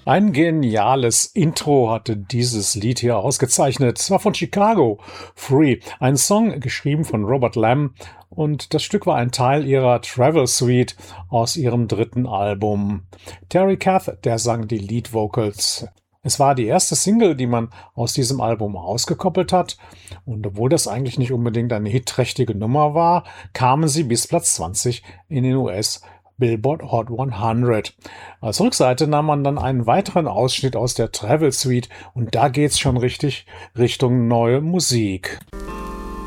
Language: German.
Ein geniales Intro hatte dieses Lied hier ausgezeichnet. Es war von Chicago, Free, ein Song geschrieben von Robert Lamb und das Stück war ein Teil ihrer Travel Suite aus ihrem dritten Album. Terry Kath, der sang die Lead Vocals. Es war die erste Single, die man aus diesem Album ausgekoppelt hat und obwohl das eigentlich nicht unbedingt eine hitträchtige Nummer war, kamen sie bis Platz 20 in den US Billboard Hot 100. Als Rückseite nahm man dann einen weiteren Ausschnitt aus der Travel Suite und da geht's schon richtig Richtung neue Musik.